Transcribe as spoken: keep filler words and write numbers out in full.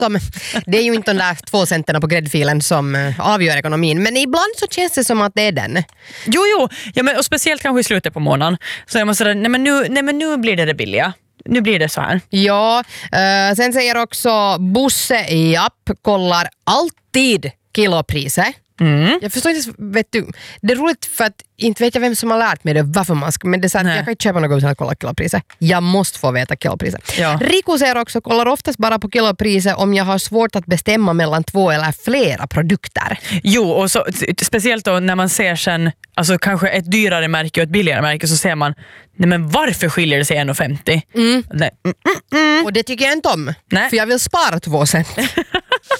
Tom. Det är ju inte de där två centerna på gräddfilen som avgör ekonomin. Men ibland så känns det som att det är den. Jo, jo. Ja, men, och speciellt kanske i slutet på månaden. Så jag måste säga, nej men nu, nej men nu blir det det billiga. Nu blir det så här. Ja, uh, sen säger också Bosse i app kollar alltid kilopriset. Mm. Jag förstår inte, vet du, det är roligt för att inte vet jag vem som har lärt mig det, varför man ska, men det är så att jag kan inte köpa något utan att kolla kilopriset. Jag måste få veta kilopriset. Ja. Riku säger också, kollar oftast bara på kilopriset om jag har svårt att bestämma mellan två eller flera produkter. Jo, och så, speciellt då när man ser sen, alltså kanske ett dyrare märke och ett billigare märke, så ser man, nej men varför skiljer det sig en femtio? Mm. Nej. Mm, mm, mm. Och det tycker jag inte om, Nej. för jag vill spara två cent.